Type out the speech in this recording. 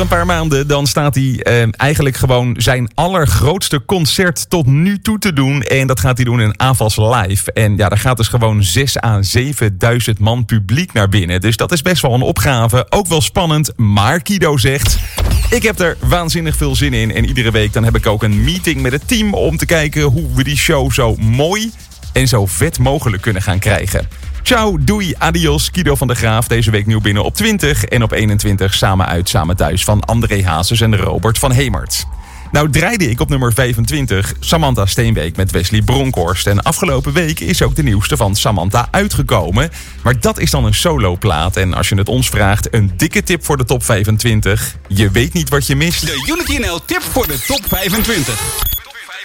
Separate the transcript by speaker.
Speaker 1: Een paar maanden, dan staat hij eigenlijk gewoon zijn allergrootste concert tot nu toe te doen. En dat gaat hij doen in AVAS Live. En ja, daar gaat dus gewoon 6.000 à 7.000 man publiek naar binnen. Dus dat is best wel een opgave. Ook wel spannend, maar Kido zegt: ik heb er waanzinnig veel zin in. En iedere week dan heb ik ook een meeting met het team om te kijken hoe we die show zo mooi en zo vet mogelijk kunnen gaan krijgen. Ciao, doei, adios, Kido van der Graaf. Deze week nieuw binnen op 20 en op 21 samen uit, samen thuis van André Hazes en Robert van Hemert. Nou draaide ik op nummer 25 Samantha Steenbeek met Wesley Bronkhorst. En afgelopen week is ook de nieuwste van Samantha uitgekomen. Maar dat is dan een soloplaat. En als je het ons vraagt, een dikke tip voor de top 25. Je weet niet wat je mist.
Speaker 2: De Unity NL tip voor de top 25.